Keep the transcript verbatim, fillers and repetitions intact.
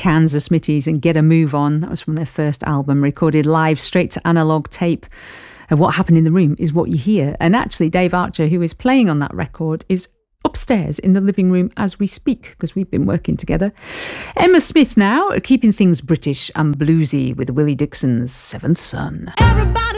Kansas Smitties and Get a Move On. That was from their first album, recorded live straight to analog tape. And What Happened in the Room is what you hear. And actually, Dave Archer, who is playing on that record, is upstairs in the living room as we speak, because we've been working together. Emma Smith now, keeping things British and bluesy with Willie Dixon's Seventh Son. Everybody